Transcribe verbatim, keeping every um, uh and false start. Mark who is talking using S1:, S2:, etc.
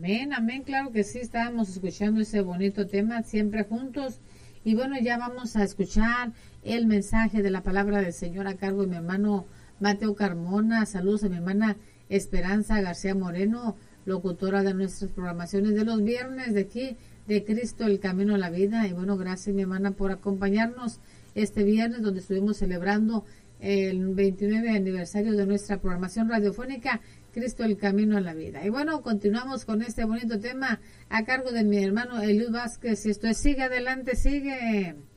S1: Amén, amén, claro que sí, estábamos escuchando ese bonito tema, siempre juntos. Y bueno, ya vamos a escuchar el mensaje de la palabra del Señor a cargo de mi hermano Mateo Carmona. Saludos a mi hermana Esperanza García Moreno, locutora de nuestras programaciones de los viernes de aquí, de Cristo, el Camino a la Vida. Y bueno, gracias mi hermana por acompañarnos este viernes, donde estuvimos celebrando el veintinueve aniversario de nuestra programación radiofónica, Cristo, el Camino a la Vida. Y bueno, continuamos con este bonito tema a cargo de mi hermano Eliud Vázquez. Y esto es Sigue Adelante, Sigue.